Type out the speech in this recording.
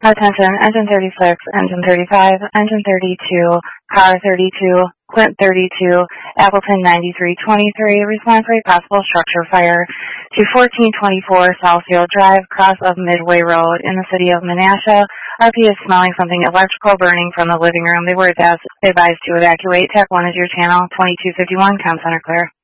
Attention, engine 36, engine 35, engine 32, car 32, Clint 32, Appleton 9323, respond for a possible structure fire to 1424 Southfield Drive, cross of Midway Road in the city of Menasha. RP is smelling something electrical burning from the living room. They were advised to evacuate. TAC 1 is your channel, 2251, Com Center clear.